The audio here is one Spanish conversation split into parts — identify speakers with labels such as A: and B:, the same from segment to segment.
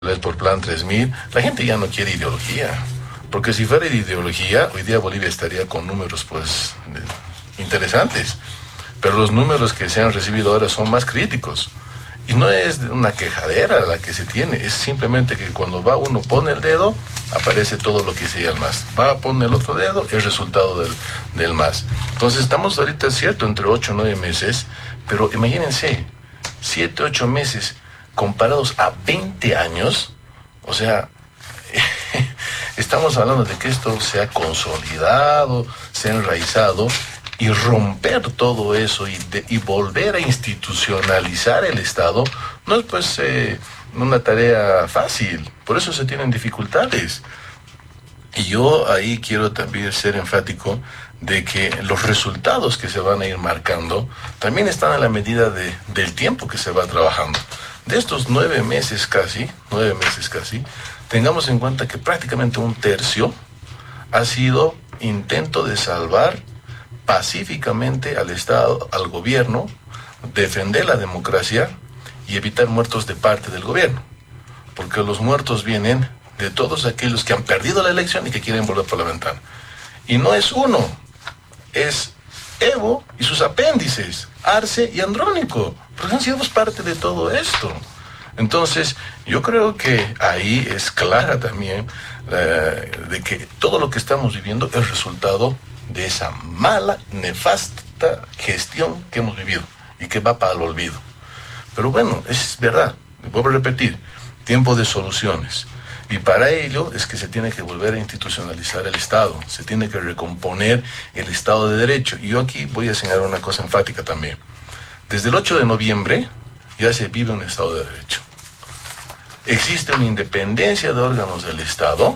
A: por Plan 3000, la gente ya no quiere ideología. Porque si fuera de ideología, hoy día Bolivia estaría con números, pues, interesantes. Pero los números que se han recibido ahora son más críticos. Y no es una quejadera la que se tiene, es simplemente que cuando va uno pone el dedo, aparece todo lo que sea el más. Va a poner el otro dedo, el resultado del más. Entonces estamos ahorita, es cierto, entre 8 o 9 meses, pero imagínense, 7, 8 meses comparados a 20 años, o sea, estamos hablando de que esto se ha consolidado, se ha enraizado, y romper todo eso y volver a institucionalizar el Estado no es pues una tarea fácil, por eso se tienen dificultades. Y yo ahí quiero también ser enfático de que los resultados que se van a ir marcando también están a la medida del tiempo que se va trabajando. De estos 9 meses casi, tengamos en cuenta que prácticamente un tercio ha sido intento de salvar pacíficamente al Estado, al gobierno, defender la democracia y evitar muertos de parte del gobierno. Porque los muertos vienen de todos aquellos que han perdido la elección y que quieren volver por la ventana. Y no es uno, es Evo y sus apéndices, Arce y Andrónico, porque han sido parte de todo esto. Entonces, yo creo que ahí es clara también de que todo lo que estamos viviendo es resultado de esa mala, nefasta gestión que hemos vivido y que va para el olvido. Pero bueno, es verdad, vuelvo a repetir, tiempo de soluciones. Y para ello es que se tiene que volver a institucionalizar el Estado, se tiene que recomponer el Estado de Derecho. Y yo aquí voy a señalar una cosa enfática también. Desde el 8 de noviembre ya se vive un Estado de Derecho. Existe una independencia de órganos del Estado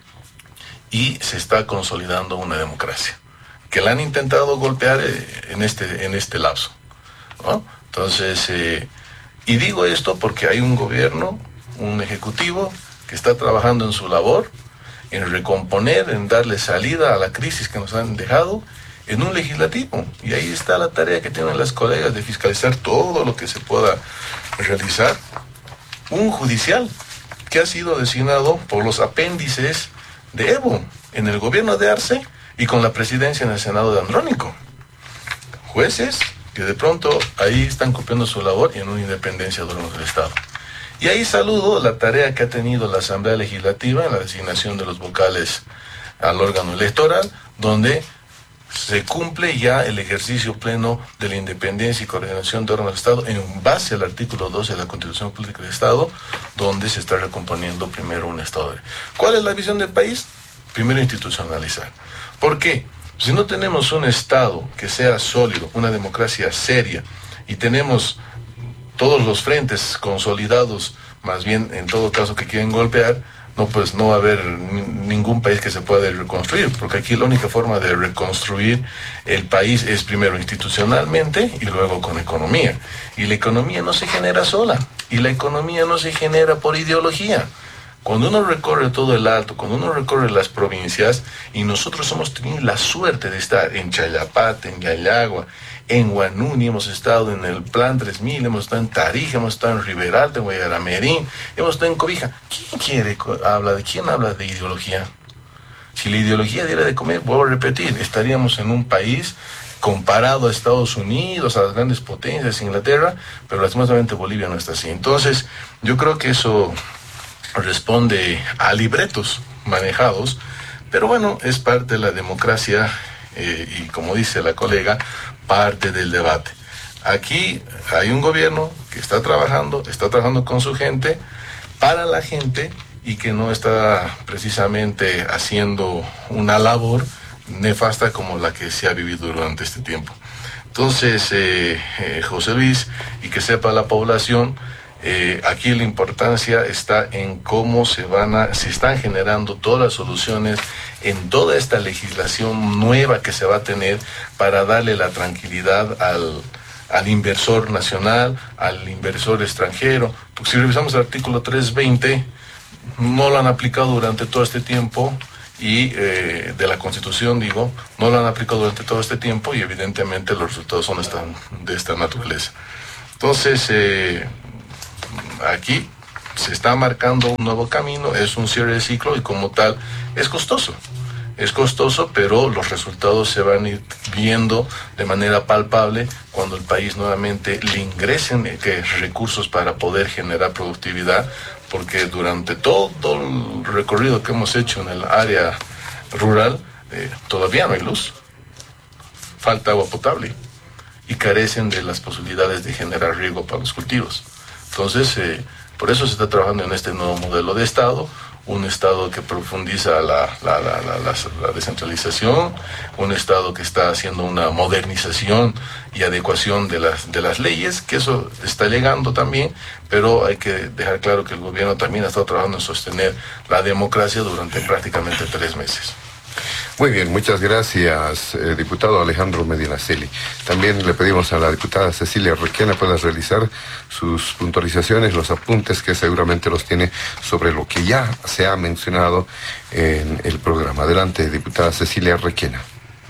A: y se está consolidando una democracia que la han intentado golpear en este lapso, ¿no? Entonces, y digo esto porque hay un gobierno, un ejecutivo que está trabajando en su labor, en recomponer, en darle salida a la crisis que nos han dejado, en un legislativo. Y ahí está la tarea que tienen las colegas de fiscalizar todo lo que se pueda realizar. Un judicial que ha sido designado por los apéndices de Evo en el gobierno de Arce y con la presidencia en el Senado de Andrónico. Jueces que de pronto ahí están cumpliendo su labor y en una independencia de órganos del Estado. Y ahí saludo la tarea que ha tenido la Asamblea Legislativa en la designación de los vocales al órgano electoral, donde se cumple ya el ejercicio pleno de la independencia y coordinación de órganos del Estado en base al artículo 12 de la Constitución Política del Estado, donde se está recomponiendo primero un Estado. ¿Cuál es la visión del país? Primero institucionalizar. ¿Por qué? Si no tenemos un Estado que sea sólido, una democracia seria, y tenemos todos los frentes consolidados, más bien en todo caso que quieren golpear, pues no va a haber ningún país que se pueda reconstruir, porque aquí la única forma de reconstruir el país es primero institucionalmente y luego con economía. Y la economía no se genera sola, y la economía no se genera por ideología. Cuando uno recorre todo el Alto, cuando uno recorre las provincias, y nosotros hemos tenido la suerte de estar en Chayapata, en Yayagua, en Huanuni, hemos estado en el Plan 3000, hemos estado en Tarija, hemos estado en Riberalta, en Guayaramerín, hemos estado en Cobija. ¿Quién habla de ideología? Si la ideología diera de comer, vuelvo a repetir, estaríamos en un país comparado a Estados Unidos, a las grandes potencias, Inglaterra, pero lastimosamente Bolivia no está así. Entonces, yo creo que eso responde a libretos manejados, pero bueno, es parte de la democracia y como dice la colega, parte del debate. Aquí hay un gobierno que está trabajando con su gente, para la gente, y que no está precisamente haciendo una labor nefasta como la que se ha vivido durante este tiempo. Entonces, José Luis, y que sepa la población, aquí la importancia está en cómo se están generando todas las soluciones en toda esta legislación nueva que se va a tener para darle la tranquilidad al inversor nacional, al inversor extranjero. Porque si revisamos el artículo 320, no lo han aplicado durante todo este tiempo, y de la Constitución, digo, no lo han aplicado durante todo este tiempo, y evidentemente los resultados son de esta naturaleza. Entonces, aquí se está marcando un nuevo camino, es un cierre de ciclo y como tal es costoso. Es costoso, pero los resultados se van a ir viendo de manera palpable cuando el país nuevamente le ingresen recursos para poder generar productividad, porque durante todo el recorrido que hemos hecho en el área rural, todavía no hay luz, falta agua potable y carecen de las posibilidades de generar riego para los cultivos. Entonces, por eso se está trabajando en este nuevo modelo de Estado, un Estado que profundiza la descentralización, un Estado que está haciendo una modernización y adecuación de las leyes, que eso está llegando también, pero hay que dejar claro que el gobierno también ha estado trabajando en sostener la democracia durante prácticamente 3 meses.
B: Muy bien, muchas gracias, diputado Alejandro Medinaceli. También le pedimos a la diputada Cecilia Requena pueda realizar sus puntualizaciones, los apuntes que seguramente los tiene sobre lo que ya se ha mencionado en el programa. Adelante, diputada Cecilia Requena.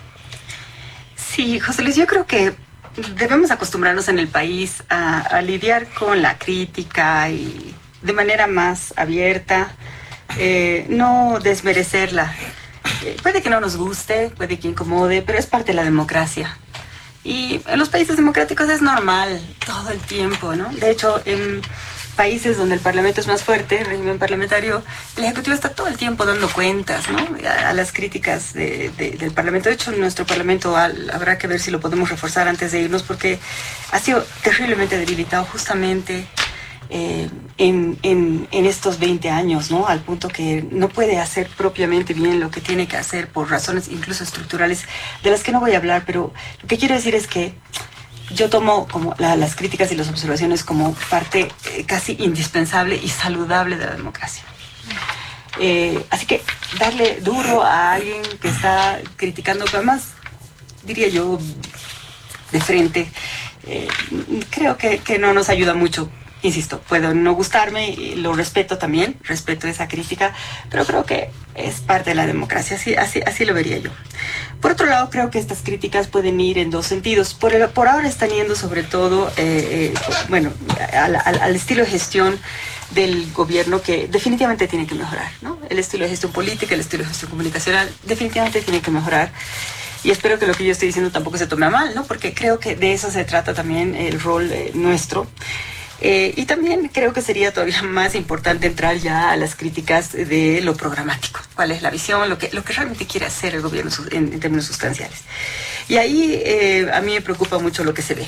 C: Sí, José Luis, yo creo que debemos acostumbrarnos en el país a lidiar con la crítica y de manera más abierta, no desmerecerla. Puede que no nos guste, puede que incomode, pero es parte de la democracia. Y en los países democráticos es normal todo el tiempo, ¿no? De hecho, en países donde el Parlamento es más fuerte, el régimen parlamentario, el Ejecutivo está todo el tiempo dando cuentas, ¿no? A las críticas del Parlamento. De hecho, nuestro Parlamento habrá que ver si lo podemos reforzar antes de irnos, porque ha sido terriblemente debilitado justamente en estos 20 años, ¿no? Al punto que no puede hacer propiamente bien lo que tiene que hacer por razones incluso estructurales, de las que no voy a hablar, pero lo que quiero decir es que yo tomo como las críticas y las observaciones como parte casi indispensable y saludable de la democracia. Así que darle duro a alguien que está criticando, además, diría yo, de frente, creo que no nos ayuda mucho. Insisto, puedo no gustarme, y lo respeto también, respeto esa crítica, pero creo que es parte de la democracia, así lo vería yo. Por otro lado, creo que estas críticas pueden ir en dos sentidos. Por ahora están yendo sobre todo, al estilo de gestión del gobierno, que definitivamente tiene que mejorar, ¿no? El estilo de gestión política, el estilo de gestión comunicacional, definitivamente tiene que mejorar. Y espero que lo que yo estoy diciendo tampoco se tome a mal, ¿no? Porque creo que de eso se trata también el rol nuestro. Y también creo que sería todavía más importante entrar ya a las críticas de lo programático. ¿Cuál es la visión? Lo que realmente quiere hacer el gobierno en términos sustanciales. Y ahí a mí me preocupa mucho lo que se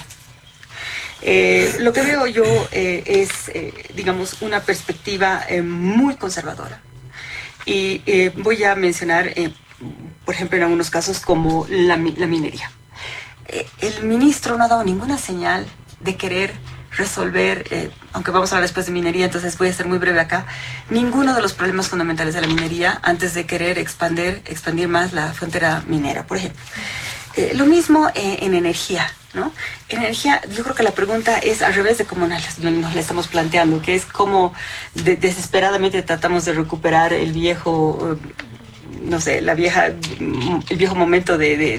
C: ve. Lo que veo yo es, digamos, una perspectiva muy conservadora. Y voy a mencionar, por ejemplo, en algunos casos como la minería. El ministro no ha dado ninguna señal de querer resolver, aunque vamos a hablar después de minería, entonces voy a ser muy breve acá, ninguno de los problemas fundamentales de la minería antes de querer expandir más la frontera minera, por ejemplo. Lo mismo en energía, ¿no? En energía, yo creo que la pregunta es al revés de cómo nos la estamos planteando, que es cómo desesperadamente tratamos de recuperar el viejo, el viejo momento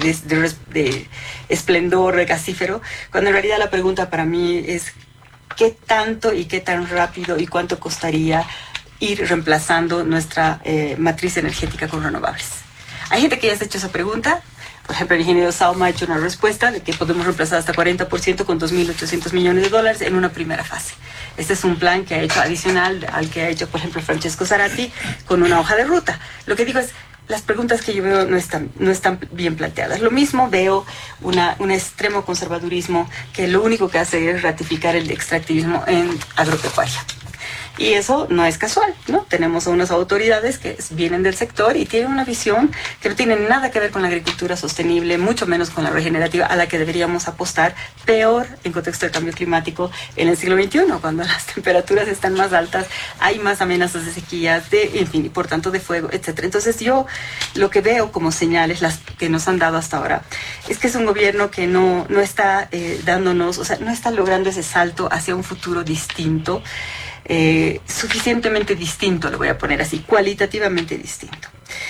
C: de esplendor gasífero, cuando en realidad la pregunta para mí es qué tanto y qué tan rápido y cuánto costaría ir reemplazando nuestra matriz energética con renovables. Hay gente que ya se ha hecho esa pregunta. Por ejemplo, el ingeniero Sauma ha hecho una respuesta de que podemos reemplazar hasta 40% con $2.800 millones en una primera fase. Este es un plan que ha hecho adicional al que ha hecho, por ejemplo, Francesco Zarati con una hoja de ruta. Lo que digo es, las preguntas que yo veo no están bien planteadas. Lo mismo veo un extremo conservadurismo que lo único que hace es ratificar el extractivismo en agropecuaria. Y eso no es casual, ¿no? Tenemos a unas autoridades que vienen del sector y tienen una visión que no tiene nada que ver con la agricultura sostenible, mucho menos con la regenerativa, a la que deberíamos apostar, peor en contexto de cambio climático en el siglo XXI, cuando las temperaturas están más altas, hay más amenazas de sequías, en fin, y por tanto de fuego, etc. Entonces yo lo que veo como señales, las que nos han dado hasta ahora, es que es un gobierno que no está dándonos, o sea, no está logrando ese salto hacia un futuro distinto, suficientemente distinto, lo voy a poner así, cualitativamente distinto.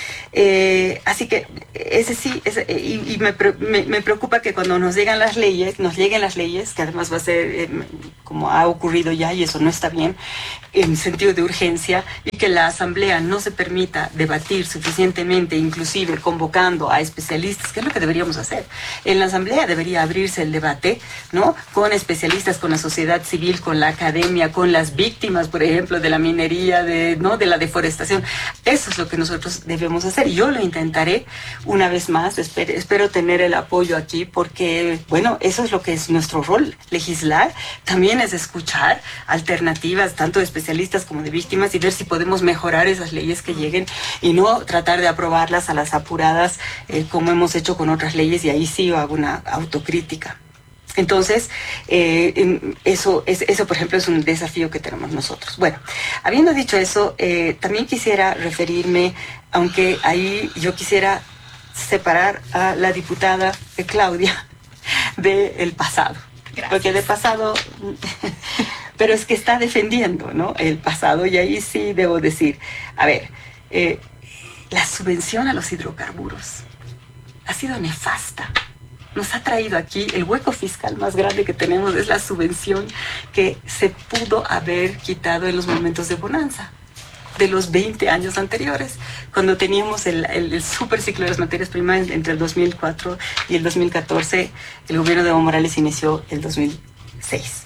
C: Así que ese sí, y me preocupa que cuando nos lleguen las leyes, que además va a ser como ha ocurrido ya y eso no está bien, en sentido de urgencia y que la Asamblea no se permita debatir suficientemente, inclusive convocando a especialistas, que es lo que deberíamos hacer. En la Asamblea debería abrirse el debate, ¿no? Con especialistas, con la sociedad civil, con la academia, con las víctimas, por ejemplo, de la minería, ¿no? De la deforestación. Eso es lo que nosotros debemos hacer. Yo lo intentaré una vez más, espero tener el apoyo aquí, porque, bueno, eso es lo que es nuestro rol, legislar. También es escuchar alternativas, tanto de especialistas como de víctimas, y ver si podemos mejorar esas leyes que lleguen y no tratar de aprobarlas a las apuradas, como hemos hecho con otras leyes, y ahí sí yo hago una autocrítica. Entonces, eso, por ejemplo, es un desafío que tenemos nosotros. Bueno, habiendo dicho eso, también quisiera referirme, aunque ahí yo quisiera separar a la diputada Claudia del pasado. Gracias. Porque de pasado, pero es que está defendiendo, ¿no?, el pasado, y ahí sí debo decir, a ver, la subvención a los hidrocarburos ha sido nefasta. Nos ha traído aquí el hueco fiscal más grande que tenemos, es la subvención que se pudo haber quitado en los momentos de bonanza de los 20 años anteriores, cuando teníamos el super ciclo de las materias primas entre el 2004 y el 2014. El gobierno de Evo Morales inició el 2006.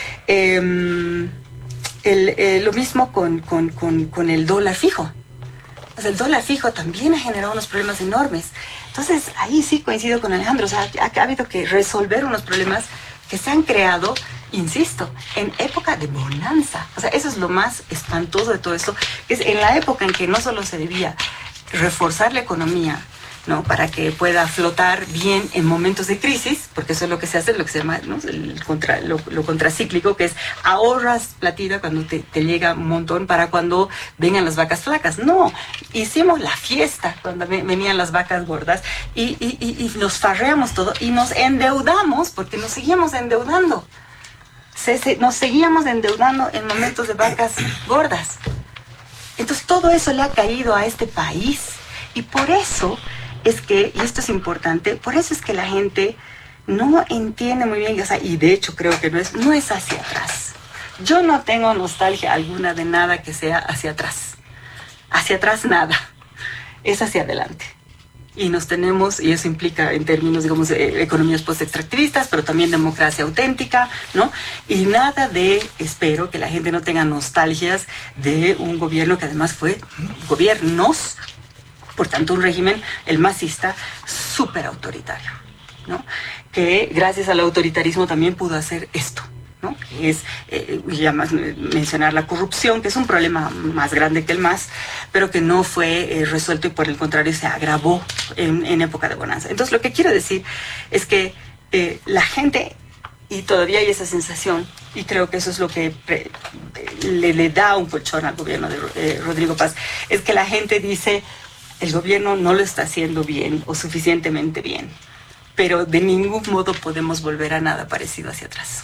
C: Lo mismo con el dólar fijo. O sea, el dólar fijo también ha generado unos problemas enormes. Entonces, ahí sí coincido con Alejandro. O sea, ha habido que resolver unos problemas que se han creado, insisto, en época de bonanza. O sea, eso es lo más espantoso de todo esto. Es en la época en que no solo se debía reforzar la economía, ¿no?, para que pueda flotar bien en momentos de crisis, porque eso es lo que se hace, lo que se llama, ¿no?, lo contracíclico, que es ahorras platita cuando te llega un montón para cuando vengan las vacas flacas. No, hicimos la fiesta cuando venían las vacas gordas y nos farreamos todo y nos endeudamos, porque nos seguíamos endeudando. Nos seguíamos endeudando en momentos de vacas gordas. Entonces todo eso le ha caído a este país, y por eso es que, y esto es importante, por eso es que la gente no entiende muy bien, o sea, y de hecho creo que no es hacia atrás. Yo no tengo nostalgia alguna de nada que sea hacia atrás. Hacia atrás nada, es hacia adelante. Y nos tenemos, y eso implica en términos, digamos, economías post-extractivistas, pero también democracia auténtica, ¿no? Y nada de, espero que la gente no tenga nostalgias de un gobierno que además fue gobiernos, por tanto un régimen, el masista, súper autoritario, ¿no?, que gracias al autoritarismo también pudo hacer esto, ¿no?, que es, ya más mencionar la corrupción, que es un problema más grande que el MAS, pero que no fue resuelto, y por el contrario se agravó en época de bonanza. Entonces lo que quiero decir es que la gente, y todavía hay esa sensación, y creo que eso es lo que le da un colchón al gobierno de Rodrigo Paz, es que la gente dice: el gobierno no lo está haciendo bien o suficientemente bien, pero de ningún modo podemos volver a nada parecido hacia atrás.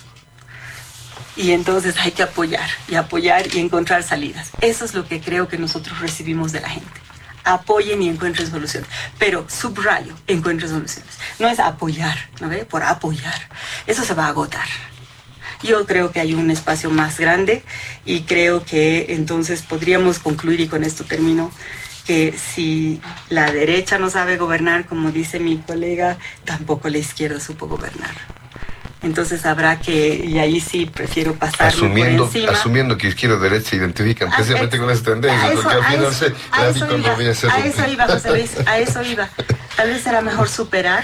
C: Y entonces hay que apoyar y encontrar salidas. Eso es lo que creo que nosotros recibimos de la gente. Apoyen y encuentren soluciones. Pero subrayo, encuentren soluciones. No es apoyar, ¿no ve? Por apoyar. Eso se va a agotar. Yo creo que hay un espacio más grande, y creo que entonces podríamos concluir, y con esto termino, que si la derecha no sabe gobernar, como dice mi colega, tampoco la izquierda supo gobernar. Entonces habrá que, y ahí sí prefiero pasar por encima.
B: Asumiendo que izquierda y derecha se identifican precisamente con esa tendencia, porque al final a
C: eso iba, José Luis, a eso iba. Tal vez será mejor superar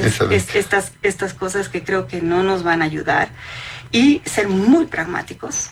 C: estas cosas que creo que no nos van a ayudar, y ser muy pragmáticos,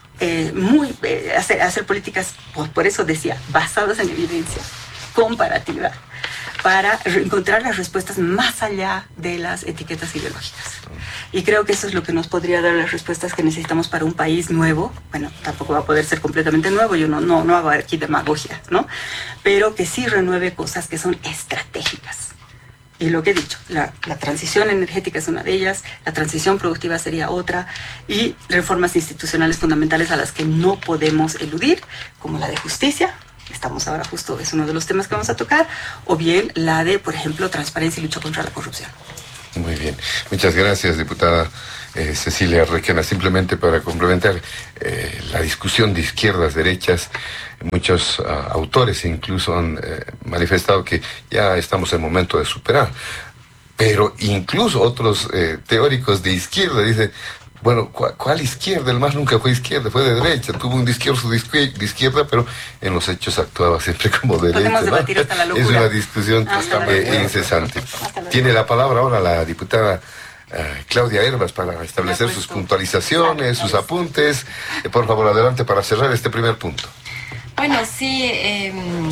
C: hacer políticas, por eso decía, basadas en evidencia comparativa, para encontrar las respuestas más allá de las etiquetas ideológicas. Y creo que eso es lo que nos podría dar las respuestas que necesitamos para un país nuevo. Bueno, tampoco va a poder ser completamente nuevo, yo no hago aquí demagogia, ¿no? Pero que sí renueve cosas que son estratégicas. Y lo que he dicho, la transición energética es una de ellas, la transición productiva sería otra, y reformas institucionales fundamentales a las que no podemos eludir, como la de justicia, estamos ahora justo, es uno de los temas que vamos a tocar, o bien la de, por ejemplo, transparencia y lucha contra la corrupción.
B: Muy bien, muchas gracias, diputada Cecilia Requena. Simplemente para complementar la discusión de izquierdas, derechas, muchos autores incluso han manifestado que ya estamos en momento de superar. Pero incluso otros teóricos de izquierda dicen, bueno, ¿cuál izquierda? El MAS nunca fue izquierda, fue de derecha. Tuvo un discurso de izquierda, pero en los hechos actuaba siempre como de derecha.
C: Podemos debatir hasta la locura.
B: Es una discusión incesante. Tiene la palabra ahora la diputada Claudia Hervas para establecer sus puntualizaciones, sus apuntes. Por favor, adelante para cerrar este primer punto.
D: Bueno, sí,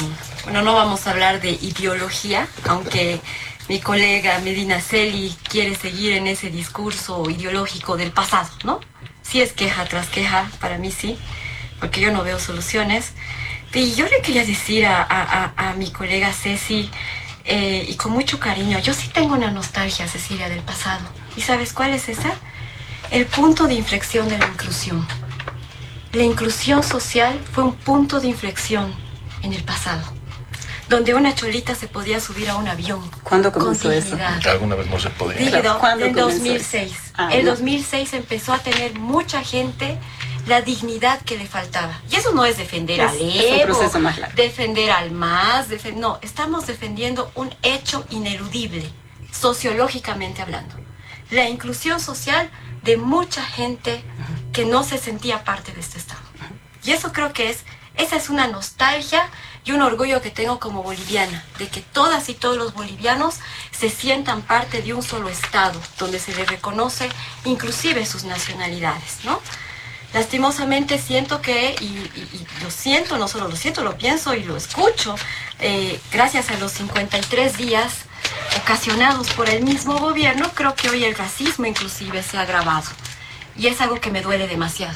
D: no vamos a hablar de ideología, aunque mi colega Medinaceli quiere seguir en ese discurso ideológico del pasado, ¿no? Sí es queja tras queja, para mí sí, porque yo no veo soluciones. Y yo le quería decir a mi colega Ceci, y con mucho cariño, yo sí tengo una nostalgia, Cecilia, del pasado. ¿Y sabes cuál es esa? El punto de inflexión de la inclusión. La inclusión social fue un punto de inflexión en el pasado, donde una cholita se podía subir a un avión.
C: ¿Cuándo comenzó eso?
A: Alguna vez no se podía.
D: Dígido,
C: ¿Cuándo
D: en
C: comenzó
D: 2006.
C: En
D: 2006 empezó a tener mucha gente la dignidad que le faltaba. Y eso no es defender al
C: Es un
D: Evo,
C: proceso más largo.
D: defender al MAS, no, estamos defendiendo un hecho ineludible, sociológicamente hablando. La inclusión social de mucha gente que no se sentía parte de este Estado. Y eso creo que esa es una nostalgia y un orgullo que tengo como boliviana, de que todas y todos los bolivianos se sientan parte de un solo Estado, donde se les reconoce inclusive sus nacionalidades, ¿no? Lastimosamente siento que, y lo siento, no solo lo siento, lo pienso y lo escucho, gracias a los 53 días ocasionados por el mismo gobierno, creo que hoy el racismo inclusive se ha agravado. Y es algo que me duele demasiado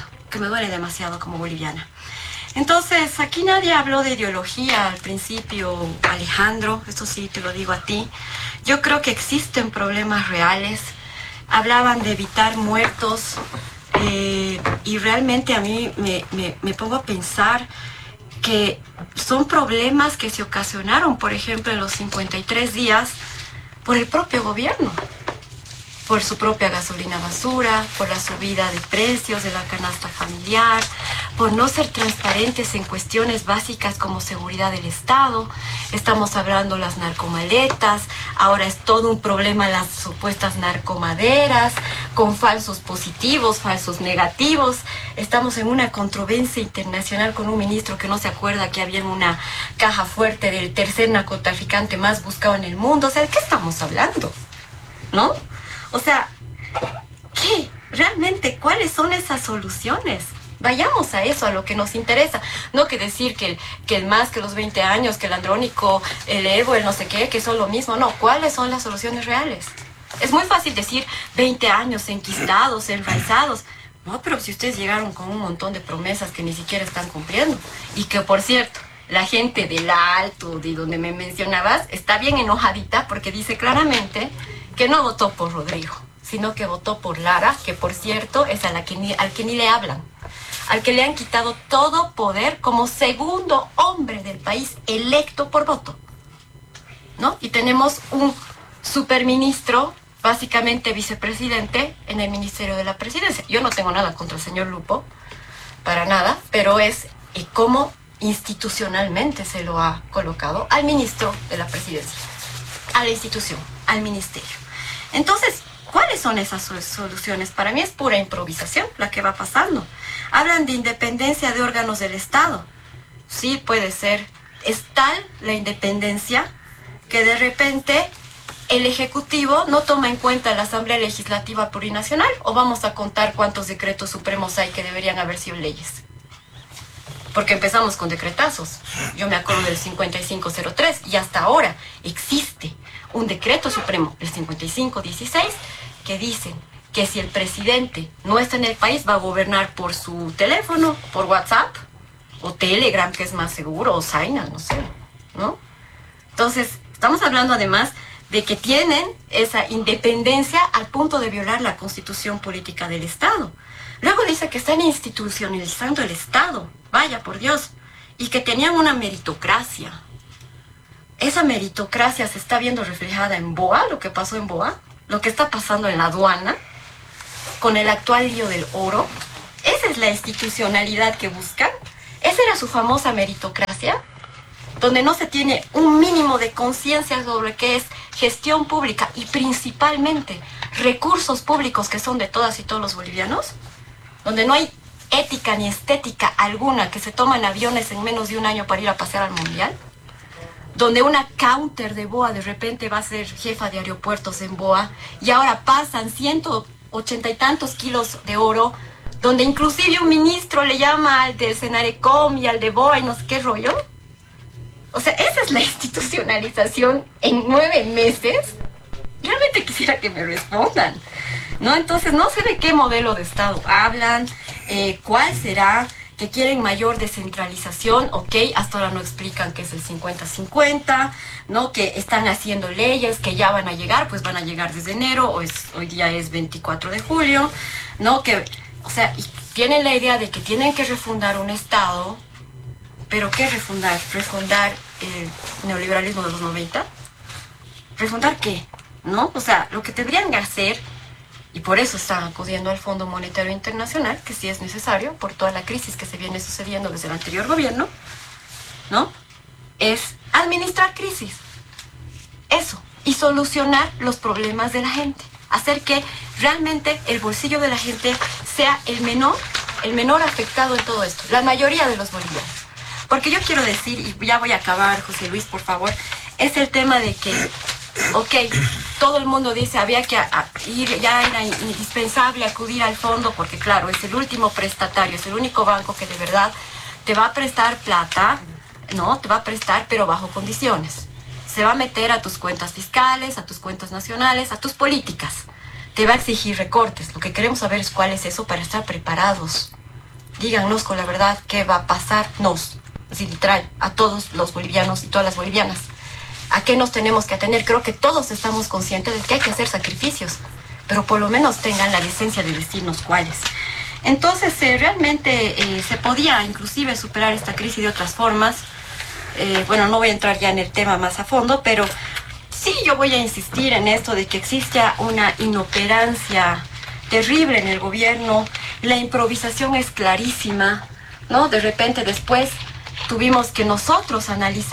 D: como boliviana. Entonces, aquí nadie habló de ideología al principio, Alejandro, esto sí te lo digo a ti. Yo creo que existen problemas reales. Hablaban de evitar muertos y realmente a mí me pongo a pensar que son problemas que se ocasionaron, por ejemplo, en los 53 días por el propio gobierno, por su propia gasolina basura, por la subida de precios de la canasta familiar, por no ser transparentes en cuestiones básicas como seguridad del Estado. Estamos hablando las narcomaletas, ahora es todo un problema las supuestas narcomaderas, con falsos positivos, falsos negativos. Estamos en una controversia internacional con un ministro que no se acuerda que había una caja fuerte del tercer narcotraficante más buscado en el mundo. O sea, ¿de qué estamos hablando? ¿No? O sea, ¿qué? ¿Realmente cuáles son esas soluciones? Vayamos a eso, a lo que nos interesa. No que decir que el MAS, que los 20 años, que el Andrónico, el Evo, el no sé qué, que son lo mismo. No, ¿cuáles son las soluciones reales? Es muy fácil decir 20 años enquistados, enraizados. No, pero si ustedes llegaron con un montón de promesas que ni siquiera están cumpliendo. Y que, por cierto, la gente del Alto, de donde me mencionabas, está bien enojadita porque dice claramente que no votó por Rodrigo, sino que votó por Lara, que por cierto es al que ni le hablan, al que le han quitado todo poder como segundo hombre del país electo por voto, ¿no? Y tenemos un superministro, básicamente vicepresidente, en el Ministerio de la Presidencia. Yo no tengo nada contra el señor Lupo, para nada, pero es cómo institucionalmente se lo ha colocado al ministro de la Presidencia, a la institución, al ministerio. Entonces, ¿cuáles son esas soluciones? Para mí es pura improvisación la que va pasando. Hablan de independencia de órganos del Estado. Sí, puede ser. Es tal la independencia que de repente el Ejecutivo no toma en cuenta la Asamblea Legislativa Plurinacional, o vamos a contar cuántos decretos supremos hay que deberían haber sido leyes. Porque empezamos con decretazos. Yo me acuerdo del 5503 y hasta ahora existe un decreto supremo, el 5516, que dice que si el presidente no está en el país va a gobernar por su teléfono, por WhatsApp, o Telegram, que es más seguro, o Signal, no sé, ¿no? Entonces, estamos hablando además de que tienen esa independencia al punto de violar la Constitución Política del Estado. Luego dice que están institucionalizando el Estado, vaya por Dios, y que tenían una meritocracia. Esa meritocracia se está viendo reflejada en BOA, lo que pasó en BOA, lo que está pasando en la aduana, con el actual lío del oro. Esa es la institucionalidad que buscan. Esa era su famosa meritocracia, donde no se tiene un mínimo de conciencia sobre qué es gestión pública y principalmente recursos públicos que son de todas y todos los bolivianos, donde no hay ética ni estética alguna, que se toman aviones en menos de un año para ir a pasear al mundial, donde una counter de BOA de repente va a ser jefa de aeropuertos en BOA y ahora pasan 180 y tantos kilos de oro, donde inclusive un ministro le llama al del Senarecom y al de BOA y no sé qué rollo. O sea, esa es la institucionalización en 9 meses. Realmente quisiera que me respondan, ¿no? Entonces, no sé de qué modelo de Estado hablan, cuál será, que quieren mayor descentralización, ok, hasta ahora no explican qué es el 50-50, ¿no? Que están haciendo leyes que ya van a llegar, pues van a llegar desde enero, hoy día es 24 de julio, ¿no? Que, o sea, tienen la idea de que tienen que refundar un Estado, pero ¿qué refundar? ¿Refundar el neoliberalismo de los 90? ¿Refundar qué? ¿No? O sea, lo que tendrían que hacer, y por eso están acudiendo al Fondo Monetario Internacional, que sí es necesario, por toda la crisis que se viene sucediendo desde el anterior gobierno, ¿no? Es administrar crisis. Eso. Y solucionar los problemas de la gente. Hacer que realmente el bolsillo de la gente sea el menor afectado en todo esto. La mayoría de los bolivianos. Porque yo quiero decir, y ya voy a acabar, José Luis, por favor, es el tema de que, ok, todo el mundo dice había que ir, ya era indispensable acudir al fondo, porque claro, es el último prestatario, es el único banco que de verdad te va a prestar plata, ¿no? Te va a prestar, pero bajo condiciones. Se va a meter a tus cuentas fiscales, a tus cuentas nacionales, a tus políticas. Te va a exigir recortes. Lo que queremos saber es cuál es eso para estar preparados. Díganos con la verdad qué va a pasarnos, así literal, a todos los bolivianos y todas las bolivianas. ¿A qué nos tenemos que atener? Creo que todos estamos conscientes de que hay que hacer sacrificios, pero por lo menos tengan la decencia de decirnos cuáles. Entonces, realmente se podía inclusive superar esta crisis de otras formas. Bueno, no voy a entrar ya en el tema más a fondo, pero sí yo voy a insistir en esto de que existe una inoperancia terrible en el gobierno. La improvisación es clarísima, ¿no? De repente después tuvimos que nosotros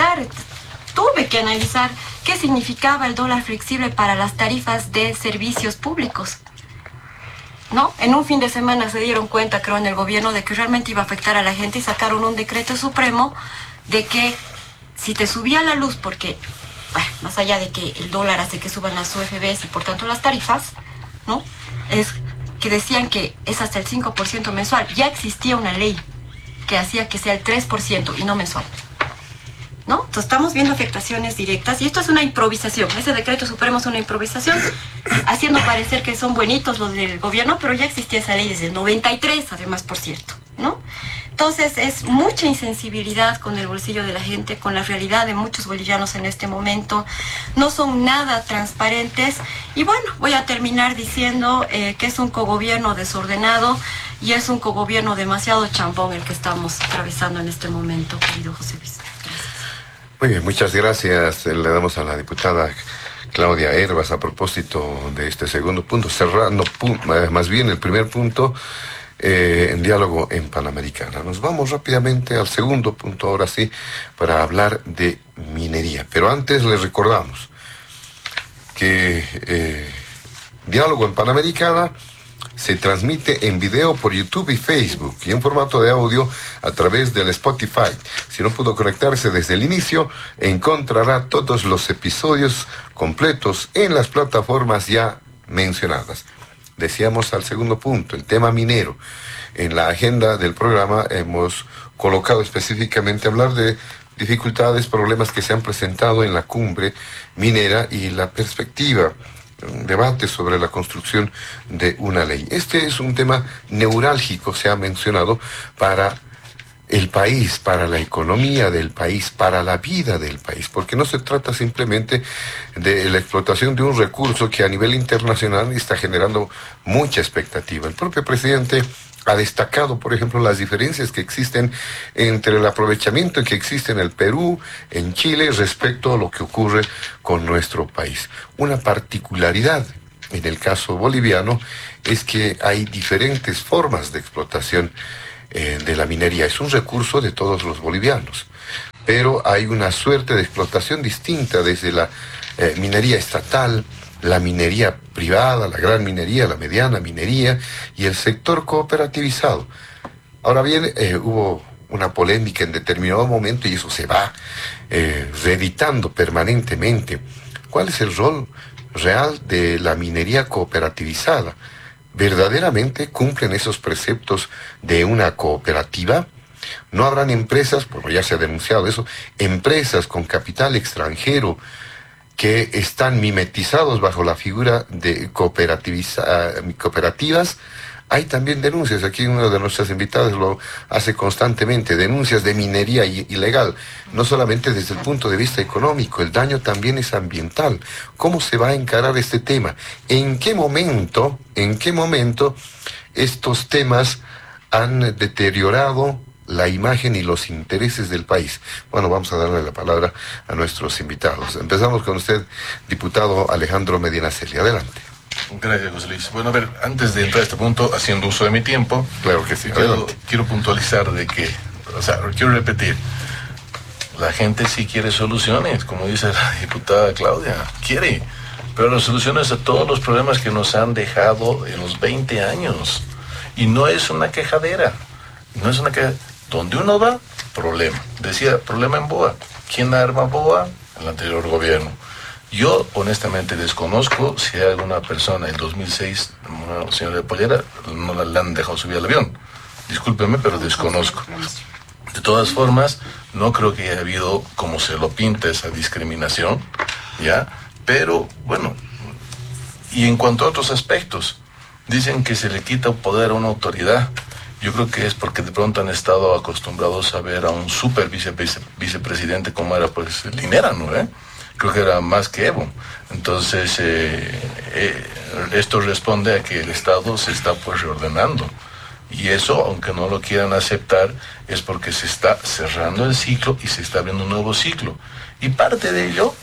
D: tuve que analizar qué significaba el dólar flexible para las tarifas de servicios públicos, ¿no? En un fin de semana se dieron cuenta, creo, en el gobierno de que realmente iba a afectar a la gente y sacaron un decreto supremo de que si te subía la luz, porque, bueno, más allá de que el dólar hace que suban las UFBs y por tanto las tarifas, ¿no? Es que decían que es hasta el 5% mensual. Ya existía una ley que hacía que sea el 3% y no mensual, ¿no? Entonces estamos viendo afectaciones directas y esto es una improvisación. Ese decreto supremo es una improvisación, haciendo parecer que son buenitos los del gobierno, pero ya existía esa ley desde el 93, además, por cierto, ¿no? Entonces es mucha insensibilidad con el bolsillo de la gente, con la realidad de muchos bolivianos en este momento. No son nada transparentes y bueno, voy a terminar diciendo que es un cogobierno desordenado y es un cogobierno demasiado chambón el que estamos atravesando en este momento, querido José Luis.
B: Muy bien, muchas gracias. Le damos a la diputada Claudia Hervas a propósito de este segundo punto, cerrando más bien el primer punto en diálogo en Panamericana. Nos vamos rápidamente al segundo punto, ahora sí, para hablar de minería. Pero antes les recordamos que diálogo en Panamericana se transmite en video por YouTube y Facebook y en formato de audio a través del Spotify. Si no pudo conectarse desde el inicio, encontrará todos los episodios completos en las plataformas ya mencionadas. Decíamos al segundo punto, el tema minero. En la agenda del programa hemos colocado específicamente hablar de dificultades, problemas que se han presentado en la cumbre minera y la perspectiva, un debate sobre la construcción de una ley. Este es un tema neurálgico, se ha mencionado, para el país, para la economía del país, para la vida del país, porque no se trata simplemente de la explotación de un recurso que a nivel internacional está generando mucha expectativa. El propio presidente ha destacado, por ejemplo, las diferencias que existen entre el aprovechamiento que existe en el Perú, en Chile, respecto a lo que ocurre con nuestro país. Una particularidad en el caso boliviano es que hay diferentes formas de explotación de la minería. Es un recurso de todos los bolivianos, pero hay una suerte de explotación distinta desde la minería estatal, la minería privada, la gran minería, la mediana minería y el sector cooperativizado. Ahora bien, hubo una polémica en determinado momento y eso se va reeditando permanentemente. ¿Cuál es el rol real de la minería cooperativizada? ¿Verdaderamente cumplen esos preceptos de una cooperativa? ¿No habrán empresas, bueno, ya se ha denunciado eso, empresas con capital extranjero que están mimetizados bajo la figura de cooperativas? Hay también denuncias, aquí uno de nuestros invitados lo hace constantemente, denuncias de minería ilegal, no solamente desde el punto de vista económico, el daño también es ambiental. ¿Cómo se va a encarar este tema? ¿En qué momento estos temas han deteriorado la imagen y los intereses del país? Bueno, vamos a darle la palabra a nuestros invitados. Empezamos con usted, diputado Alejandro Medinaceli. Adelante.
A: Gracias, José Luis. Bueno, a ver, antes de entrar a este punto, haciendo uso de mi tiempo,
B: claro que sí,
A: quiero puntualizar de que, quiero repetir, la gente sí quiere soluciones, como dice la diputada Claudia, quiere, pero las soluciones a todos los problemas que nos han dejado en los 20 años. Y no es una quejadera, donde uno va, problema. Decía, problema en BOA. ¿Quién arma BOA? El anterior gobierno. Yo honestamente desconozco si hay alguna persona en 2006, una señora de Pollera, no la han dejado subir al avión. Discúlpeme, pero desconozco. De todas formas, no creo que haya habido, como se lo pinta, esa discriminación, ¿ya? Pero, bueno, y en cuanto a otros aspectos, dicen que se le quita poder a una autoridad. Yo creo que es porque de pronto han estado acostumbrados a ver a un super vicepresidente como era, pues, Linera, ¿no? Creo que era más que Evo. Entonces, esto responde a que el Estado se está, pues, reordenando. Y eso, aunque no lo quieran aceptar, es porque se está cerrando el ciclo y se está abriendo un nuevo ciclo. Y parte de ello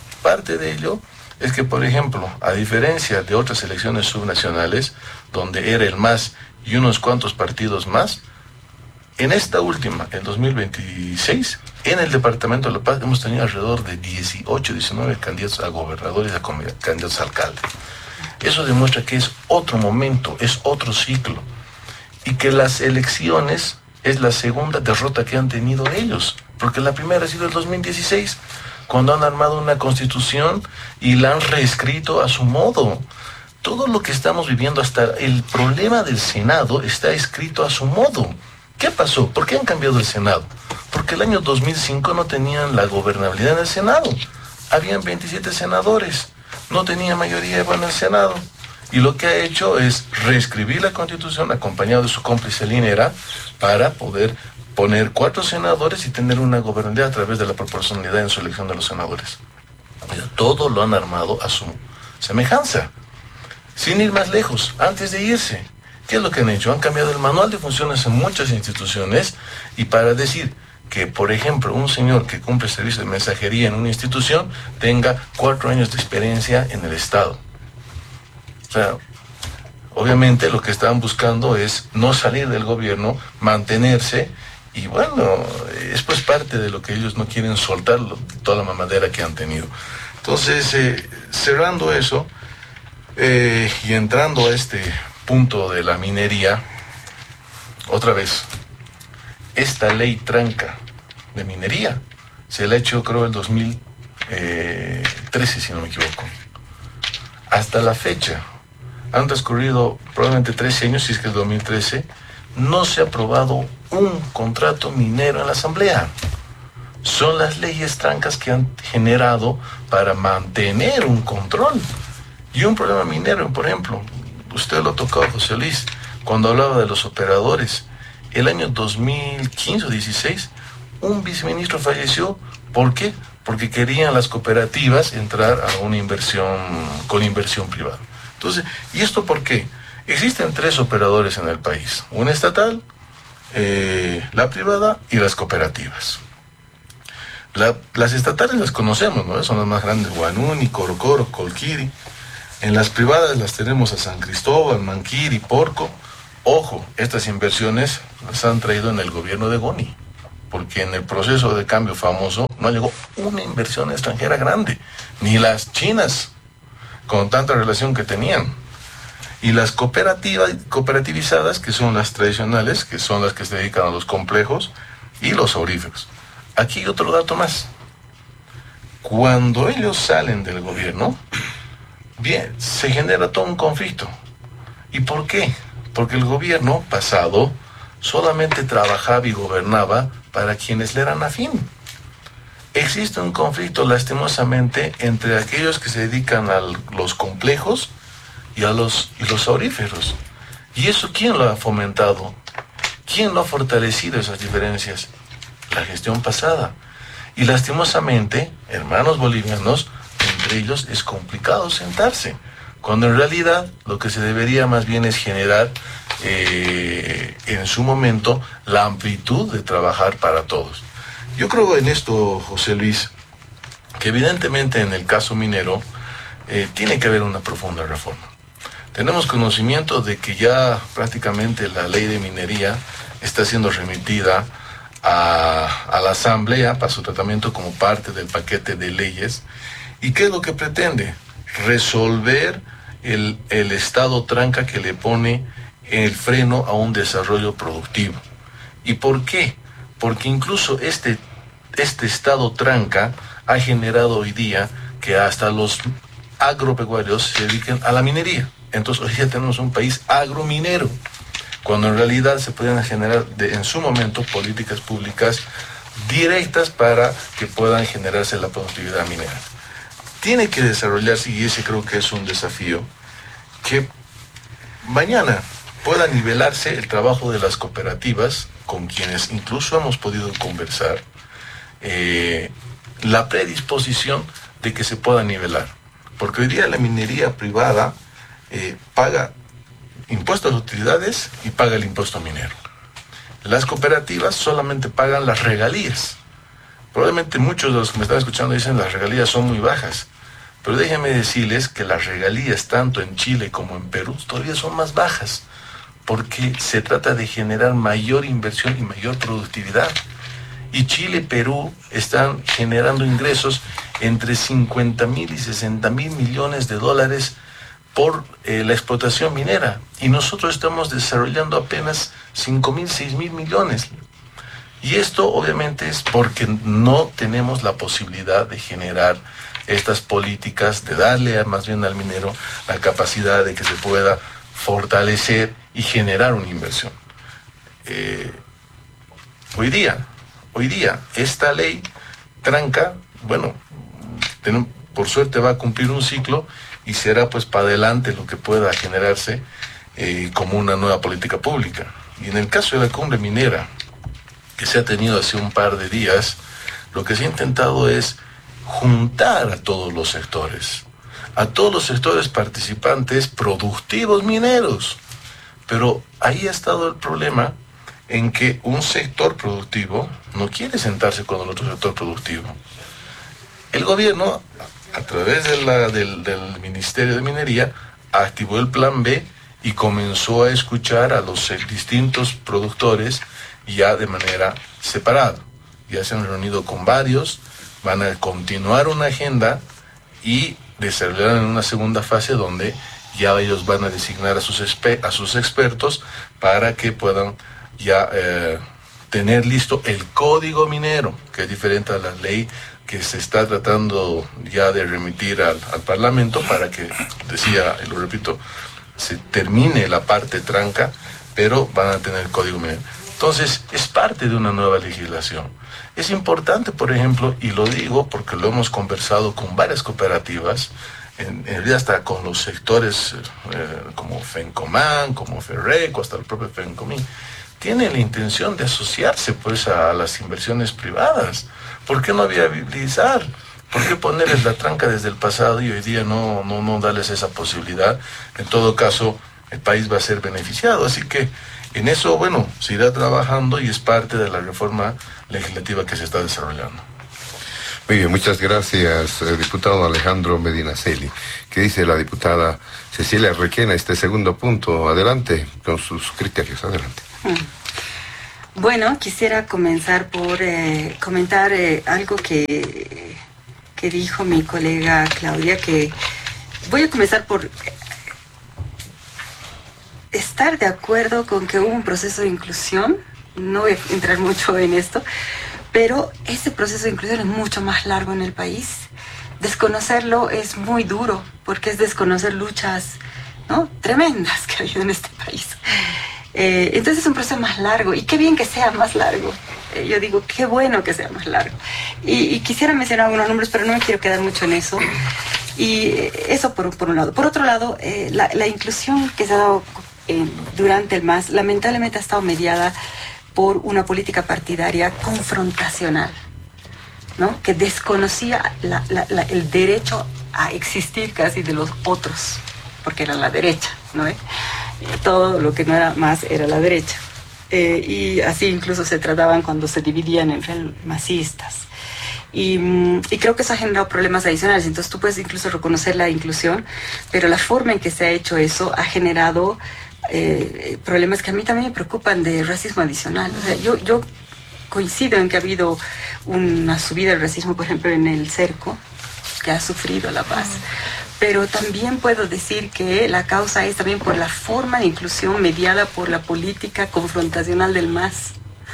A: es que, por ejemplo, a diferencia de otras elecciones subnacionales, donde era el MAS y unos cuantos partidos más, en esta última, en 2026, en el Departamento de La Paz hemos tenido alrededor de 18, 19 candidatos a gobernadores y a candidatos a alcalde. Eso demuestra que es otro momento, es otro ciclo. Y que las elecciones es la segunda derrota que han tenido ellos. Porque la primera ha sido el 2016, cuando han armado una constitución y la han reescrito a su modo. Todo lo que estamos viviendo, hasta el problema del Senado, está escrito a su modo. ¿Qué pasó? ¿Por qué han cambiado el Senado? Porque el año 2005 no tenían la gobernabilidad en el Senado. Habían 27 senadores. No tenía mayoría en el Senado. Y lo que ha hecho es reescribir la Constitución, acompañado de su cómplice Linera, para poder poner 4 senadores y tener una gobernabilidad a través de la proporcionalidad en su elección de los senadores. Todo lo han armado a su semejanza. Sin ir más lejos, antes de irse, ¿qué es lo que han hecho? Han cambiado el manual de funciones en muchas instituciones y para decir que, por ejemplo, un señor que cumple servicio de mensajería en una institución tenga 4 años de experiencia en el Estado. O sea, obviamente lo que estaban buscando es no salir del gobierno, mantenerse, y bueno, es pues parte de lo que ellos no quieren soltar, toda la mamadera que han tenido. Entonces, cerrando eso, y entrando a este punto de la minería, otra vez, esta ley tranca de minería se la ha hecho, creo, el 2013, si no me equivoco. Hasta la fecha, han transcurrido probablemente 13 años, si es que es 2013, no se ha aprobado un contrato minero en la Asamblea. Son las leyes trancas que han generado para mantener un control. Y un problema minero, por ejemplo, usted lo tocó, José Luis, cuando hablaba de los operadores. El año 2015 o 16, un viceministro falleció. ¿Por qué? Porque querían las cooperativas entrar a una inversión con inversión privada. Entonces, ¿y esto por qué? Existen 3 operadores en el país. Una estatal, la privada y las cooperativas. Las estatales las conocemos, ¿no? Son las más grandes, Guanuni, Corocoro, Colquiri. En las privadas las tenemos a San Cristóbal, Manquir y Porco. Ojo, estas inversiones las han traído en el gobierno de Goni, porque en el proceso de cambio famoso no llegó una inversión extranjera grande, ni las chinas, con tanta relación que tenían. Y las cooperativizadas, que son las tradicionales, que son las que se dedican a los complejos y los auríferos. Aquí hay otro dato más. Cuando ellos salen del gobierno, bien, se genera todo un conflicto. ¿Y por qué? Porque el gobierno pasado solamente trabajaba y gobernaba para quienes le eran afín. Existe un conflicto, lastimosamente, entre aquellos que se dedican a los complejos y los auríferos. ¿Y eso quién lo ha fomentado? ¿Quién lo ha fortalecido esas diferencias? La gestión pasada. Y lastimosamente, hermanos bolivianos, entre ellos es complicado sentarse, cuando en realidad lo que se debería más bien es generar en su momento la amplitud de trabajar para todos. Yo creo en esto, José Luis, que evidentemente en el caso minero tiene que haber una profunda reforma. Tenemos conocimiento de que ya prácticamente la ley de minería está siendo remitida a la Asamblea para su tratamiento como parte del paquete de leyes. ¿Y qué es lo que pretende? Resolver el estado tranca que le pone el freno a un desarrollo productivo. ¿Y por qué? Porque incluso este estado tranca ha generado hoy día que hasta los agropecuarios se dediquen a la minería. Entonces hoy día tenemos un país agrominero, cuando en realidad se podrían generar en su momento políticas públicas directas para que puedan generarse la productividad minera. Tiene que desarrollarse, y ese creo que es un desafío, que mañana pueda nivelarse el trabajo de las cooperativas, con quienes incluso hemos podido conversar, la predisposición de que se pueda nivelar. Porque hoy día la minería privada paga impuestos a utilidades y paga el impuesto minero. Las cooperativas solamente pagan las regalías. Probablemente muchos de los que me están escuchando dicen las regalías son muy bajas, pero déjenme decirles que las regalías tanto en Chile como en Perú todavía son más bajas, porque se trata de generar mayor inversión y mayor productividad. Y Chile y Perú están generando ingresos entre 50.000 y 60.000 millones de dólares por la explotación minera, y nosotros estamos desarrollando apenas 5.000, 6.000 millones. Y esto obviamente es porque no tenemos la posibilidad de generar estas políticas, de darle más bien al minero la capacidad de que se pueda fortalecer y generar una inversión. Hoy día, esta ley tranca, bueno, por suerte va a cumplir un ciclo y será pues para adelante lo que pueda generarse como una nueva política pública. Y en el caso de la cumbre minera, que se ha tenido hace un par de días, lo que se ha intentado es juntar a todos los sectores participantes productivos mineros. Pero ahí ha estado el problema, en que un sector productivo no quiere sentarse con el otro sector productivo. El gobierno, a través del Ministerio de Minería, activó el Plan B y comenzó a escuchar a los distintos productores ya de manera separada. Ya se han reunido con varios, van a continuar una agenda y desarrollar en una segunda fase donde ya ellos van a designar a sus expertos para que puedan ya tener listo el código minero, que es diferente a la ley que se está tratando ya de remitir al Parlamento para que, decía, y lo repito, se termine la parte tranca, pero van a tener el código minero. Entonces, es parte de una nueva legislación. Es importante, por ejemplo, y lo digo porque lo hemos conversado con varias cooperativas, en realidad hasta con los sectores como FENCOMAN, como FERRECO, hasta el propio FENCOMIN, tiene la intención de asociarse pues a las inversiones privadas. ¿Por qué no viabilizar? ¿Por qué ponerles la tranca desde el pasado y hoy día no darles esa posibilidad? En todo caso, el país va a ser beneficiado. Así que en eso, bueno, se irá trabajando y es parte de la reforma legislativa que se está desarrollando.
B: Muy bien, muchas gracias, diputado Alejandro Medinaceli. ¿Qué dice la diputada Cecilia Requena? Este segundo punto, adelante, con sus criterios, adelante.
C: Bueno, quisiera comenzar por comentar algo que dijo mi colega Claudia, que voy a comenzar por estar de acuerdo con que hubo un proceso de inclusión. No voy a entrar mucho en esto, pero ese proceso de inclusión es mucho más largo en el país. Desconocerlo es muy duro, porque es desconocer luchas, ¿no?, tremendas que ha habido en este país. Entonces es un proceso más largo, y qué bien que sea más largo. Yo digo, qué bueno que sea más largo. Y quisiera mencionar algunos nombres, pero no me quiero quedar mucho en eso. Y eso por un lado. Por otro lado, la inclusión que se ha dado durante el MAS, lamentablemente ha estado mediada por una política partidaria confrontacional, ¿no?, que desconocía el derecho a existir casi de los otros, porque era la derecha, ¿no? Todo lo que no era MAS era la derecha. Y así incluso se trataban cuando se dividían entre masistas. Y creo que eso ha generado problemas adicionales. Entonces tú puedes incluso reconocer la inclusión, pero la forma en que se ha hecho eso ha generado problemas que a mí también me preocupan, de racismo adicional. O sea, yo coincido en que ha habido una subida del racismo, por ejemplo, en el cerco, que ha sufrido La Paz. Pero también puedo decir que la causa es también por la forma de inclusión mediada por la política confrontacional del MAS.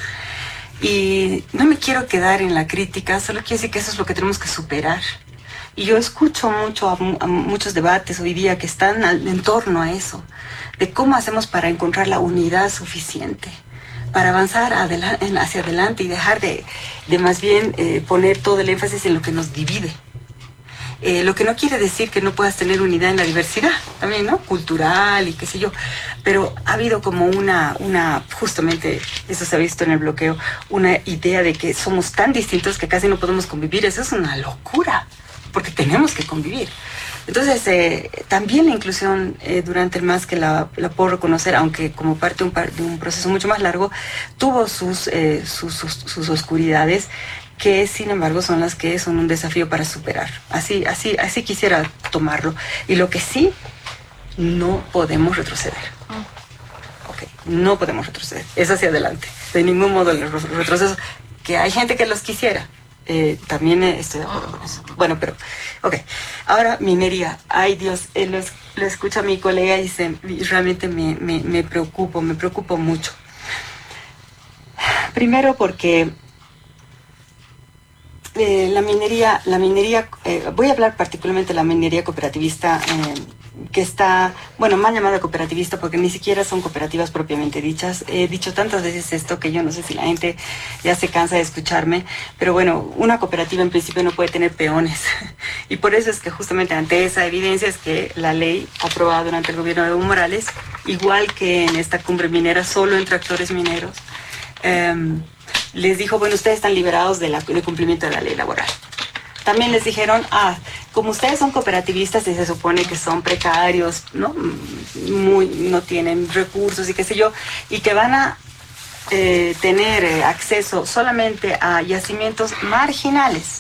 C: Y no me quiero quedar en la crítica, solo quiero decir que eso es lo que tenemos que superar. Y yo escucho mucho a muchos debates hoy día que están en torno a eso, de cómo hacemos para encontrar la unidad suficiente, para avanzar hacia adelante y dejar de más bien poner todo el énfasis en lo que nos divide. Lo que no quiere decir que no puedas tener unidad en la diversidad, también, ¿no?, cultural y qué sé yo. Pero ha habido como justamente, eso se ha visto en el bloqueo, una idea de que somos tan distintos que casi no podemos convivir. Eso es una locura, porque tenemos que convivir. Entonces, también la inclusión durante el MAS, que la puedo reconocer, aunque como parte de un proceso mucho más largo, tuvo sus oscuridades, que sin embargo son las que son un desafío para superar. Así quisiera tomarlo. Y lo que sí, no podemos retroceder. Okay, no podemos retroceder. Es hacia adelante. De ningún modo el retroceso. Que hay gente que los quisiera. También estoy de acuerdo con eso. Bueno, pero, ok. Ahora, minería. Ay, Dios, lo escucho a mi colega y realmente me preocupo mucho. Primero porque la minería, voy a hablar particularmente de la minería cooperativista, que está, bueno, mal llamada cooperativista porque ni siquiera son cooperativas propiamente dichas. He dicho tantas veces esto que yo no sé si la gente ya se cansa de escucharme, pero bueno, una cooperativa en principio no puede tener peones. Y por eso es que justamente ante esa evidencia es que la ley aprobada durante el gobierno de Evo Morales, igual que en esta cumbre minera, solo entre actores mineros, les dijo, bueno, ustedes están liberados del cumplimiento de la ley laboral. También les dijeron, como ustedes son cooperativistas y se supone que son precarios, ¿no?, no tienen recursos y qué sé yo, y que van a tener acceso solamente a yacimientos marginales,